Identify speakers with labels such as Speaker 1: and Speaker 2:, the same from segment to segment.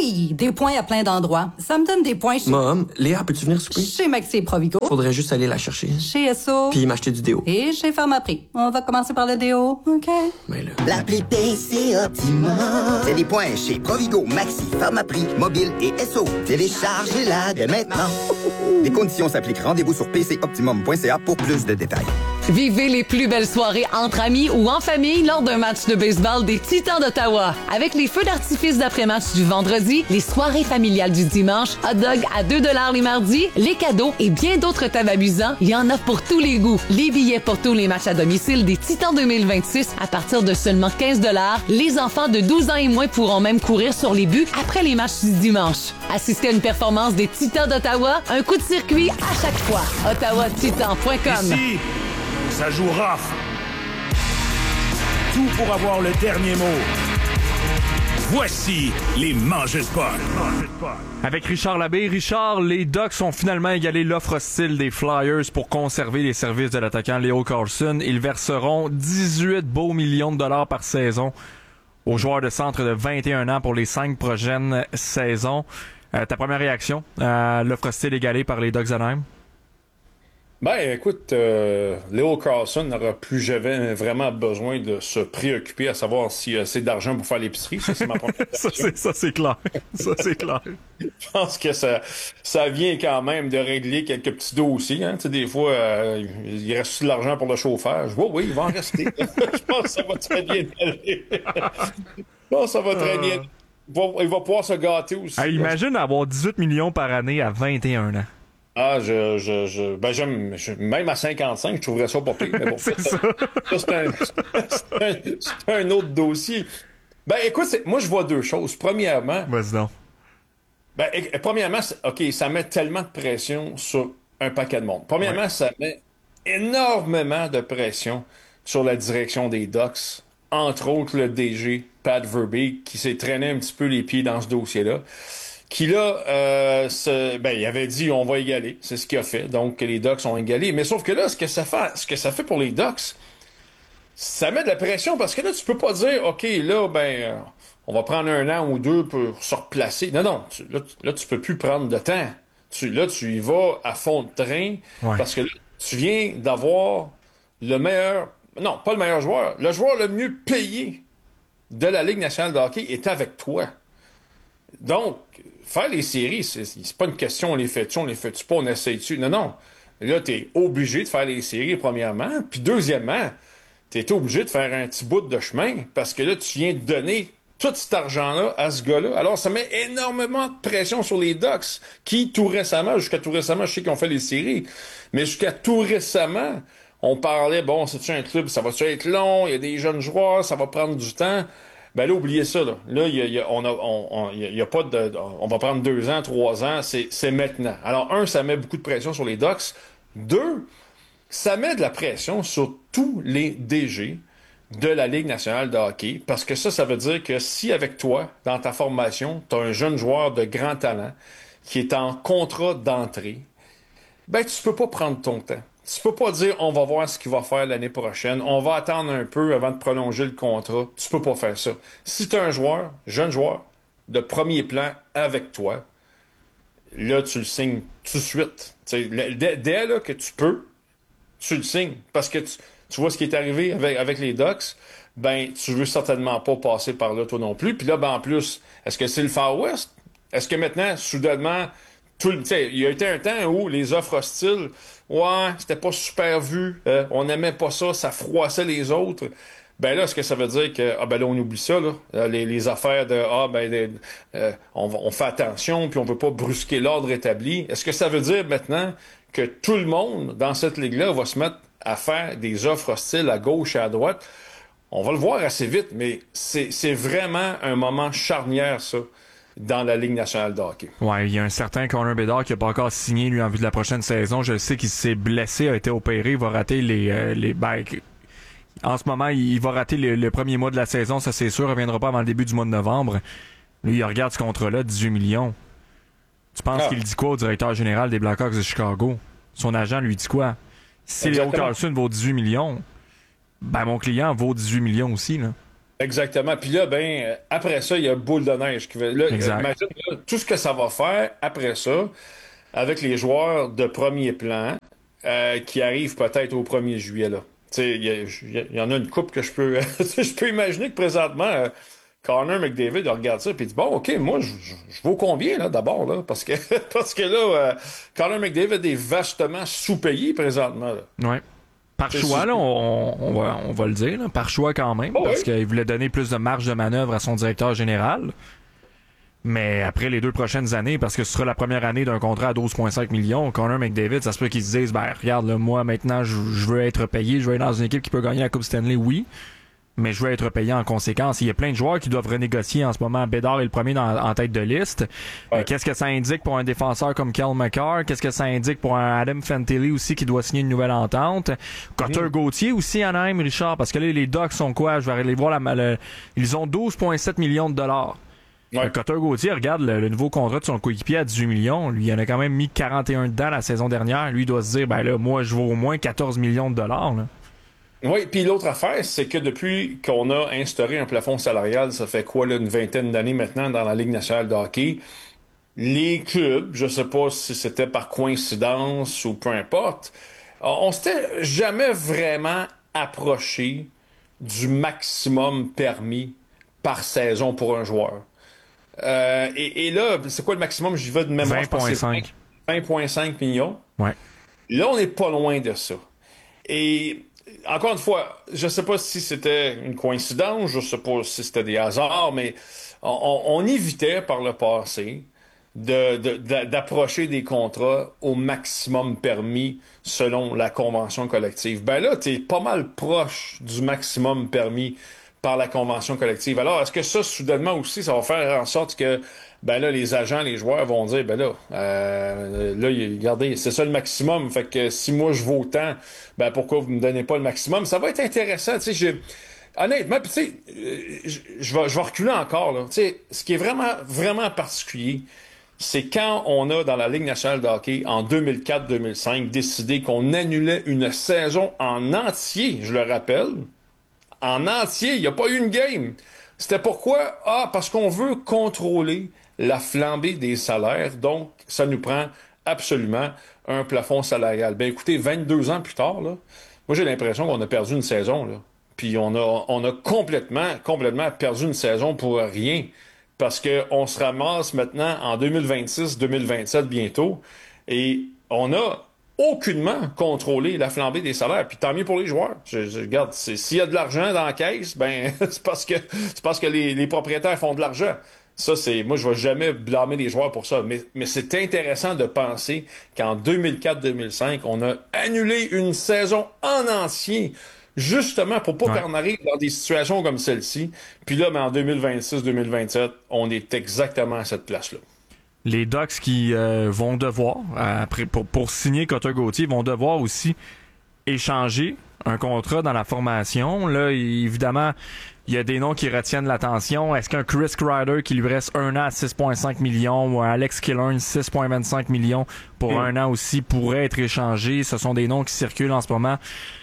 Speaker 1: Oui, des points à plein d'endroits. Ça me donne des points chez...
Speaker 2: Mom, Léa, peux-tu venir souper?
Speaker 1: Chez Maxi et Provigo.
Speaker 2: Faudrait juste aller la chercher.
Speaker 1: Chez Esso.
Speaker 2: Puis m'acheter du déo.
Speaker 1: Et chez Pharmaprix. On va commencer par le déo, OK?
Speaker 2: Mais là...
Speaker 3: L'appli PC Optimum. C'est des points chez Provigo, Maxi, Pharmaprix, Mobile et SO. Téléchargez-la dès maintenant. Les conditions s'appliquent. Rendez-vous sur pcoptimum.ca pour plus de détails.
Speaker 4: Vivez les plus belles soirées entre amis ou en famille lors d'un match de baseball des Titans d'Ottawa. Avec les feux d'artifice d'après-match du vendredi, les soirées familiales du dimanche, hot dog à 2 $ les mardis, les cadeaux et bien d'autres thèmes amusants, il y en a pour tous les goûts. Les billets pour tous les matchs à domicile des Titans 2026 à partir de seulement 15 $. Les enfants de 12 ans et moins pourront même courir sur les buts après les matchs du dimanche. Assistez à une performance des Titans d'Ottawa, un coup de circuit à chaque fois. OttawaTitan.com.
Speaker 5: Ici, ça joue rough. Tout pour avoir le dernier mot. Voici les Mangeux Sport.
Speaker 6: Avec Richard Labbé. Richard, les Ducks ont finalement égalé l'offre hostile des Flyers pour conserver les services de l'attaquant Leo Carlsson. Ils verseront 18 beaux millions de dollars par saison aux joueurs de centre de 21 ans pour les 5 prochaines saisons. Ta première réaction à l'offre hostile égalée par les Ducks d'Anaheim?
Speaker 7: Ben, écoute, Leo Carlsson n'aura plus jamais vraiment besoin de se préoccuper à savoir s'il a assez d'argent pour faire l'épicerie. Ça, c'est ma première question.
Speaker 6: ça, c'est clair. Ça, c'est clair.
Speaker 7: Je pense que ça vient quand même de régler quelques petits dossiers. Hein. Tu sais, des fois, il reste de l'argent pour le chauffage. Oui, il va en rester. Je pense que ça va très bien aller. Je pense que ça va très bien. Il va pouvoir se gâter aussi.
Speaker 6: Hey, imagine avoir 18 millions par année à 21 ans.
Speaker 7: Ah, j'aime, même à 55, je trouverais ça pas pire, mais bon.
Speaker 6: C'est ça.
Speaker 7: C'est un autre dossier. Ben, écoute, moi, je vois deux choses. Premièrement.
Speaker 6: Vas-y donc.
Speaker 7: Ben, premièrement, OK, ça met tellement de pression sur un paquet de monde. Premièrement, ça met énormément de pression sur la direction des Ducks. Entre autres, le DG, Pat Verbeek, qui s'est traîné un petit peu les pieds dans ce dossier-là. Qui là, il avait dit on va égaler, c'est ce qu'il a fait, donc les Ducks ont égalé. Mais sauf que là, ce que ça fait pour les Ducks, ça met de la pression parce que là, tu peux pas dire ok, là, on va prendre 1 an ou 2 pour se replacer. Non, là, tu peux plus prendre de temps. Tu y vas à fond de train parce que là, tu viens d'avoir le meilleur, non, pas le meilleur joueur, le joueur le mieux payé de la Ligue nationale de hockey est avec toi. Donc, faire les séries, c'est pas une question, on les fait-tu pas, on essaye-tu. Non. Là, t'es obligé de faire les séries, premièrement. Puis, deuxièmement, t'es obligé de faire un petit bout de chemin parce que là, tu viens de donner tout cet argent-là à ce gars-là. Alors, ça met énormément de pression sur les Ducks qui, jusqu'à tout récemment, je sais qu'ils ont fait les séries, mais jusqu'à tout récemment, on parlait, bon, c'est-tu un club, ça va-tu être long, il y a des jeunes joueurs, ça va prendre du temps. Ben là, oubliez ça, là. Là, on va prendre 2 ans, 3 ans, c'est maintenant. Alors, 1, ça met beaucoup de pression sur les Ducks. 2, ça met de la pression sur tous les DG de la Ligue nationale de hockey, parce que ça veut dire que si avec toi, dans ta formation, tu as un jeune joueur de grand talent qui est en contrat d'entrée, ben tu peux pas prendre ton temps. Tu peux pas dire on va voir ce qu'il va faire l'année prochaine, on va attendre un peu avant de prolonger le contrat. Tu peux pas faire ça. Si tu as un joueur, jeune joueur, de premier plan avec toi, là tu le signes tout de suite. Dès là que tu peux, tu le signes. Parce que tu vois ce qui est arrivé avec les Ducks, ben tu veux certainement pas passer par là toi non plus. Puis là, ben en plus, est-ce que c'est le Far West? Est-ce que maintenant, soudainement, il y a été un temps où les offres hostiles, c'était pas super vu, on aimait pas ça, ça froissait les autres. Ben là, est-ce que ça veut dire que là, on oublie ça, là, les affaires de on fait attention, puis on veut pas brusquer l'ordre établi. Est-ce que ça veut dire maintenant que tout le monde dans cette ligue-là va se mettre à faire des offres hostiles à gauche et à droite? On va le voir assez vite, mais c'est vraiment un moment charnière, ça, dans la Ligue nationale de hockey.
Speaker 6: Ouais, il y a un certain Connor Bedard qui a pas encore signé, lui, en vue de la prochaine saison. Je sais qu'il s'est blessé, a été opéré, il va rater en ce moment, il va rater le premier mois de la saison, ça c'est sûr, il reviendra pas avant le début du mois de novembre. Lui, il regarde ce contrat-là, 18 millions. Tu penses qu'il dit quoi au directeur général des Blackhawks de Chicago? Son agent lui dit quoi? Si Leo Carlsson vaut 18 millions, ben mon client vaut 18 millions aussi, là.
Speaker 7: Exactement. Puis là, après ça, il y a boule de neige qui va. Là,
Speaker 6: Exact.
Speaker 7: imagine là, tout ce que ça va faire après ça, avec les joueurs de premier plan qui arrivent peut-être au 1er juillet. Là. Tu sais, il y en a une couple que je peux, je peux imaginer que présentement, Connor McDavid il regarde ça et dit bon, ok, moi, je vaux combien là d'abord là, parce que parce que là, Connor McDavid est vastement sous-payé présentement. Là.
Speaker 6: Ouais. Par
Speaker 7: C'est
Speaker 6: choix,
Speaker 7: sûr.
Speaker 6: là, on va le dire, là, par choix quand même,
Speaker 7: Oh,
Speaker 6: parce
Speaker 7: oui.
Speaker 6: qu'il voulait donner plus de marge de manœuvre à son directeur général. Mais après les 2 prochaines années, parce que ce sera la première année d'un contrat à 12,5 millions, Connor McDavid, ça se peut qu'ils se disent, regarde, là, moi, maintenant, je veux être payé, je veux être dans une équipe qui peut gagner la Coupe Stanley, oui, mais je veux être payé en conséquence. Il y a plein de joueurs qui doivent renégocier en ce moment. Bédard est le premier en tête de liste.
Speaker 7: Ouais.
Speaker 6: Qu'est-ce que ça indique pour un défenseur comme Kel McCarr? Qu'est-ce que ça indique pour un Adam Fantilli aussi qui doit signer une nouvelle entente? Cotter Gauthier aussi, Anaheim, Richard, parce que là, les Ducks sont quoi? Je vais aller voir ils ont 12,7 millions de dollars.
Speaker 7: Ouais.
Speaker 6: Cotter Gauthier, regarde le nouveau contrat de son coéquipier à 18 millions. Lui, il en a quand même mis 41 dedans la saison dernière. Lui, il doit se dire, moi, je vaux au moins 14 millions de dollars, là.
Speaker 7: Oui, puis l'autre affaire, c'est que depuis qu'on a instauré un plafond salarial, ça fait quoi, là, une vingtaine d'années maintenant dans la Ligue nationale de hockey, les clubs, je sais pas si c'était par coïncidence ou peu importe, on s'était jamais vraiment approché du maximum permis par saison pour un joueur. Et là, c'est quoi le maximum? J'y vais de mémoire.
Speaker 6: 20,5.
Speaker 7: 20,5 millions.
Speaker 6: Ouais.
Speaker 7: Là, on n'est pas loin de ça. Et encore une fois, je sais pas si c'était une coïncidence, je sais pas si c'était des hasards, mais on évitait par le passé d'approcher des contrats au maximum permis selon la convention collective. Ben là, t'es pas mal proche du maximum permis par la convention collective. Alors, est-ce que ça, soudainement aussi, ça va faire en sorte que là, les agents, les joueurs vont dire, regardez, c'est ça le maximum. Fait que si moi je vaux autant, pourquoi vous me donnez pas le maximum? Ça va être intéressant. Tu sais, honnêtement, tu sais, je vais reculer encore, là. Tu sais, ce qui est vraiment, vraiment particulier, c'est quand on a, dans la Ligue nationale de hockey, en 2004-2005, décidé qu'on annulait une saison en entier, je le rappelle, en entier, il n'y a pas eu une game. C'était pourquoi? Parce qu'on veut contrôler la flambée des salaires, donc ça nous prend absolument un plafond salarial. Écoutez, 22 ans plus tard, là, moi j'ai l'impression qu'on a perdu une saison, là. Puis on a complètement perdu une saison pour rien. Parce qu'on se ramasse maintenant en 2026-2027 bientôt, et on a aucunement contrôlé la flambée des salaires. Puis tant mieux pour les joueurs. Je regarde, s'il y a de l'argent dans la caisse, c'est parce que les propriétaires font de l'argent. Ça, moi, je vais jamais blâmer les joueurs pour ça. Mais c'est intéressant de penser qu'en 2004-2005, on a annulé une saison en entier, justement pour pas qu'on arrive dans des situations comme celle-ci. Puis là, en 2026-2027, on est exactement à cette place-là.
Speaker 6: Les Ducks qui vont devoir, après pour signer Cotter Gauthier, vont devoir aussi échanger un contrat dans la formation. Là, évidemment, il y a des noms qui retiennent l'attention. Est-ce qu'un Chris Kreider qui lui reste 1 an à 6,5 millions ou un Alex Killorn 6,25 millions pour 1 an aussi pourrait être échangé? Ce sont des noms qui circulent en ce moment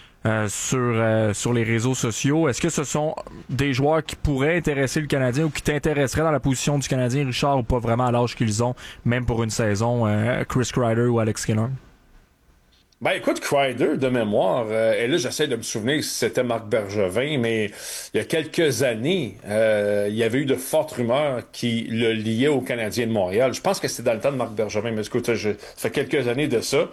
Speaker 6: sur les réseaux sociaux. Est-ce que ce sont des joueurs qui pourraient intéresser le Canadien ou qui t'intéresseraient dans la position du Canadien, Richard, ou pas vraiment à l'âge qu'ils ont, même pour une saison, Chris Kreider ou Alex Killorn?
Speaker 7: Écoute, Kreider, de mémoire, et là, j'essaie de me souvenir si c'était Marc Bergevin, mais il y a quelques années, il y avait eu de fortes rumeurs qui le liaient au Canadien de Montréal. Je pense que c'était dans le temps de Marc Bergevin, mais écoute, ça fait quelques années de ça.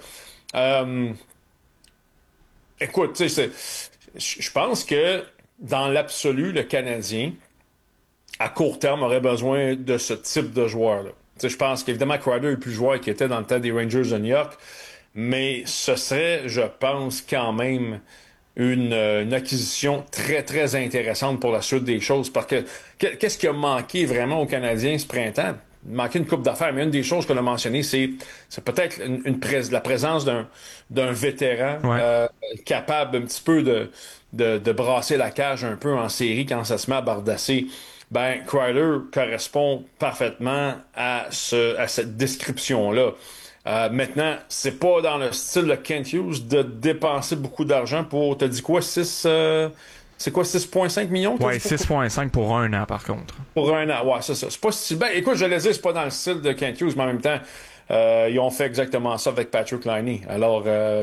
Speaker 7: Écoute, tu sais, je pense que dans l'absolu, le Canadien, à court terme, aurait besoin de ce type de joueur-là. Tu sais, je pense qu'évidemment, Kreider est plus joueur qui était dans le temps des Rangers de New York, mais ce serait, je pense, quand même une acquisition très, très intéressante pour la suite des choses. Parce que qu'est-ce qui a manqué vraiment aux Canadiens ce printemps? Il manquait une coupe d'affaires, mais une des choses qu'on a mentionnées, c'est peut-être la présence d'un vétéran capable un petit peu de brasser la cage un peu en série quand ça se met à bardasser. Kreider correspond parfaitement à cette description-là. Maintenant, c'est pas dans le style de Kent Hughes de dépenser beaucoup d'argent pour, t'as dit quoi, 6 C'est quoi, 6,5 millions?
Speaker 6: Ouais, 6,5 pour un an, par contre.
Speaker 7: Pour un an, ouais, c'est ça. C'est pas si... Ben, écoute, je l'ai dit, c'est pas dans le style de Kent Hughes, mais en même temps, ils ont fait exactement ça avec Patrick Laine. Alors,